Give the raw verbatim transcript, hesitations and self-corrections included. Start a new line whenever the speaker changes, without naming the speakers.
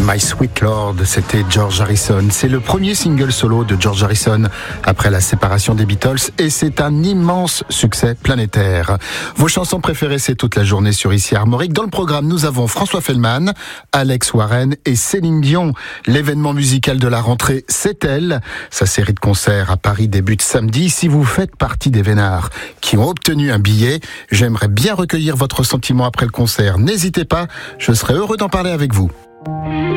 My Sweet Lord, c'était George Harrison. C'est le premier single solo de George Harrison après la séparation des Beatles et c'est un immense succès planétaire. Vos chansons préférées, c'est toute la journée sur Ici Armorique. Dans le programme, nous avons François Fellman, Alex Warren et Céline Dion. L'événement musical de la rentrée, c'est elle. Sa série de concerts à Paris débute samedi. Si vous faites partie des vénards qui ont obtenu un billet, j'aimerais bien recueillir votre sentiment après le concert. N'hésitez pas, je serai heureux d'en parler avec vous.